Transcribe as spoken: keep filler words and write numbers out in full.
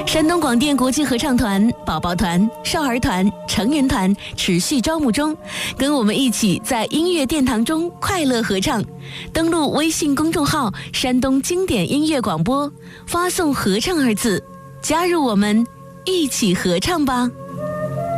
山东广电国际合唱团、宝宝团、少儿团、成人团持续招募中，跟我们一起在音乐殿堂中快乐合唱。登录微信公众号“山东经典音乐广播”，发送“合唱”二字，加入我们，一起合唱吧。